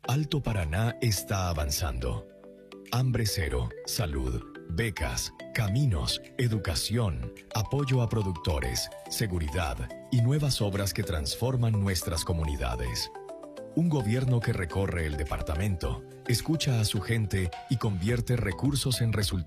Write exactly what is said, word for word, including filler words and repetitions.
Alto Paraná está avanzando. Hambre cero, salud, becas, caminos, educación, apoyo a productores, seguridad y nuevas obras que transforman nuestras comunidades. Un gobierno que recorre el departamento, escucha a su gente y convierte recursos en resultados.